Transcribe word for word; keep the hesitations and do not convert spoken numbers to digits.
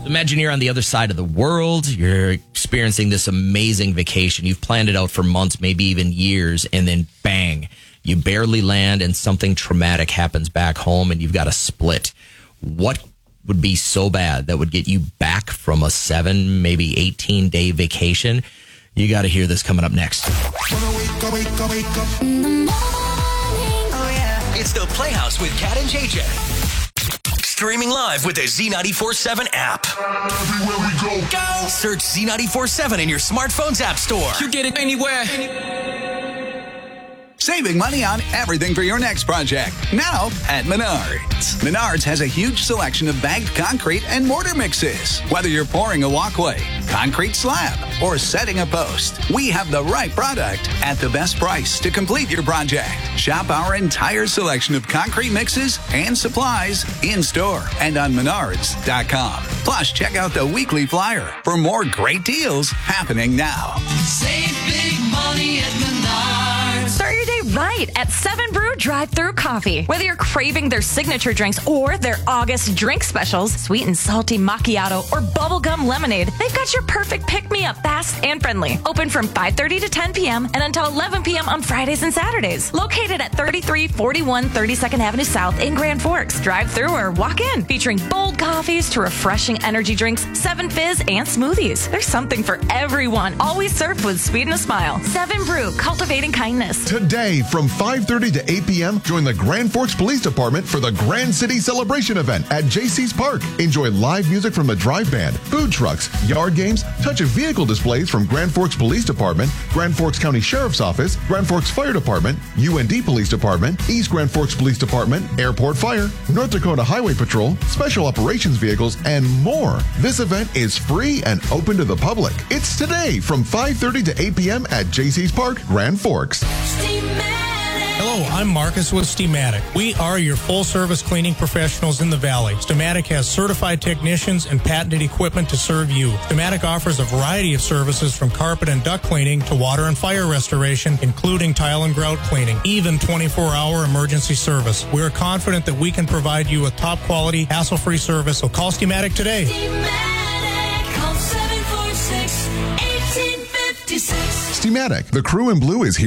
Imagine you're on the other side of the world. You're experiencing this amazing vacation. You've planned it out for months, maybe even years, and then bang, you barely land and something traumatic happens back home and you've got to split. What would be so bad that would get you back from a seven, maybe eighteen day vacation? You got to hear this coming up next. It's the Playhouse with Kat and J J. Streaming live with the Z ninety-four seven app. Everywhere we go. Go! Search Z ninety-four seven in your smartphone's app store. You get it anywhere. Saving money on everything for your next project. Now at Menards. Menards has a huge selection of bagged concrete and mortar mixes. Whether you're pouring a walkway, concrete slab, or setting a post, we have the right product at the best price to complete your project. Shop our entire selection of concrete mixes and supplies in store and on menards dot com. Plus, check out the weekly flyer for more great deals happening now. Save big money at Menards. Start your day right at Seven Brew Drive-Thru Coffee. Whether you're craving their signature drinks or their August drink specials, sweet and salty macchiato or bubblegum lemonade, they've got your perfect pick-me-up, fast and friendly. Open from five thirty to ten p.m. and until eleven p.m. on Fridays and Saturdays. Located at thirty-three forty-one thirty-second Avenue South in Grand Forks. Drive-through or walk in. Featuring bold coffees to refreshing energy drinks, Seven Fizz, and smoothies. There's something for everyone. Always served with sweet and a smile. Seven Brew, cultivating kindness. Today from five thirty to eight p.m., join the Grand Forks Police Department for the Grand City Celebration event at J C's Park. Enjoy live music from the Drive Band, food trucks, yard games, touch of vehicle displays from Grand Forks Police Department, Grand Forks County Sheriff's Office, Grand Forks Fire Department, U N D Police Department, East Grand Forks Police Department, Airport Fire, North Dakota Highway Patrol, Special Operations Vehicles, and more. This event is free and open to the public. It's today from five thirty to eight p.m. at J C's Park, Grand Forks. Hello, I'm Marcus with Steamatic. We are your full-service cleaning professionals in the Valley. Steamatic has certified technicians and patented equipment to serve you. Steamatic offers a variety of services from carpet and duct cleaning to water and fire restoration, including tile and grout cleaning, even twenty-four hour emergency service. We are confident that we can provide you with top-quality, hassle-free service, so call Steamatic today. Steamatic, call seven four six, one eight five six. Steamatic, the crew in blue is here.